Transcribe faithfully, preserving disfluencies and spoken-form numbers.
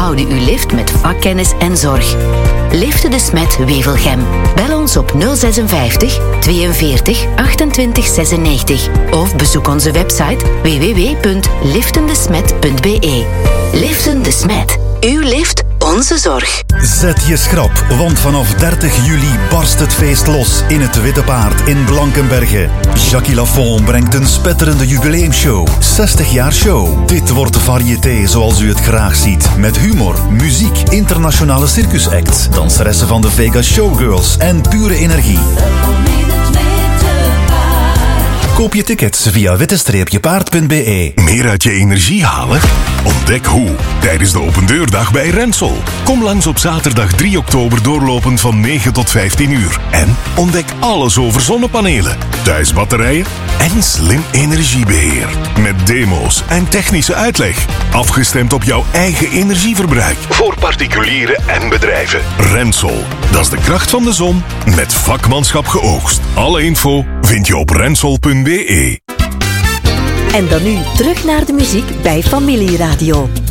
onderhouden uw lift met vakkennis en zorg. Liften de Smet Wevelgem. Bel ons op nul zesenvijftig tweeënveertig achtentwintig zesennegentig of bezoek onze website w w w punt liften de smet punt b e. Liften de Smet. Uw lift, onze zorg. Zet je schrap, want vanaf dertig juli barst het feest los in het Witte Paard in Blankenberge. Jackie Lafont brengt een spetterende jubileumshow. zestig jaar show. Dit wordt variété zoals u het graag ziet. Met humor, muziek, internationale circusacts, danseressen van de Vegas Showgirls en pure energie. Koop je tickets via witte paard punt b e. Meer uit je energie halen? Ontdek hoe tijdens de opendeurdag bij Rensol. Kom langs op zaterdag drie oktober doorlopend van negen tot vijftien uur. En ontdek alles over zonnepanelen, thuisbatterijen en slim energiebeheer. Met demo's en technische uitleg. Afgestemd op jouw eigen energieverbruik. Voor particulieren en bedrijven. Rensol. Dat is de kracht van de zon met vakmanschap geoogst. Alle info vind je op rensol punt b e. En dan nu terug naar de muziek bij Familieradio.